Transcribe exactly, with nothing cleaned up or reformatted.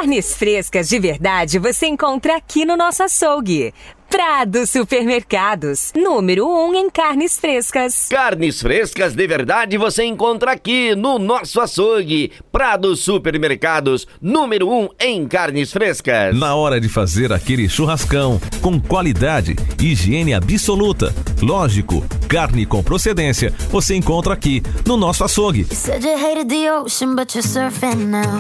Carnes frescas de verdade você encontra aqui no nosso açougue. Prado Supermercados, número um em carnes frescas. Carnes frescas de verdade você encontra aqui no nosso açougue. Prado Supermercados, número um em carnes frescas. Na hora de fazer aquele churrascão, com qualidade, higiene absoluta, lógico, carne com procedência, você encontra aqui no nosso açougue.